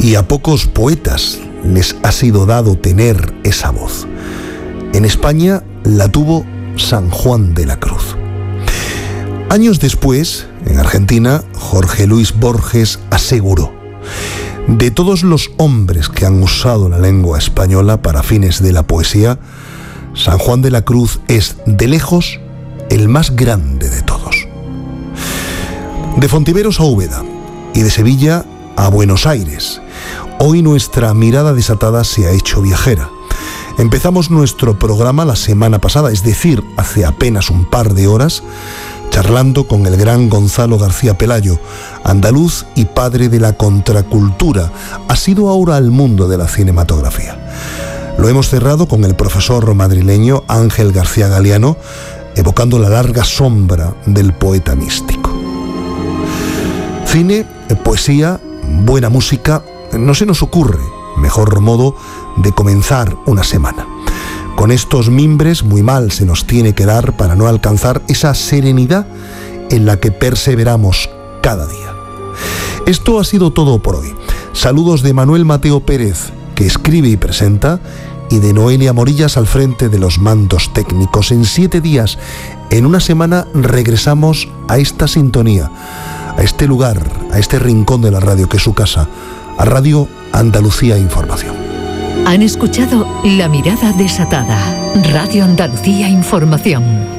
y a pocos poetas les ha sido dado tener esa voz. En España la tuvo San Juan de la Cruz. Años después, en Argentina, Jorge Luis Borges aseguró: de todos los hombres que han usado la lengua española para fines de la poesía, San Juan de la Cruz es, de lejos, el más grande de todos. De Fontiveros a Úbeda y de Sevilla a Buenos Aires, hoy nuestra mirada desatada se ha hecho viajera. Empezamos nuestro programa la semana pasada, es decir, hace apenas un par de horas, charlando con el gran Gonzalo García Pelayo, andaluz y padre de la contracultura, asiduo ahora al mundo de la cinematografía. Lo hemos cerrado con el profesor madrileño Ángel García Galeano, evocando la larga sombra del poeta místico. Cine, poesía, buena música, no se nos ocurre mejor modo de comenzar una semana. Con estos mimbres muy mal se nos tiene que dar para no alcanzar esa serenidad en la que perseveramos cada día. Esto ha sido todo por hoy. Saludos de Manuel Mateo Pérez, que escribe y presenta, y de Noelia Morillas al frente de los mandos técnicos. En 7 días, en una semana, regresamos a esta sintonía, a este lugar, a este rincón de la radio que es su casa, a Radio Andalucía Información. Han escuchado La Mirada Desatada, Radio Andalucía Información.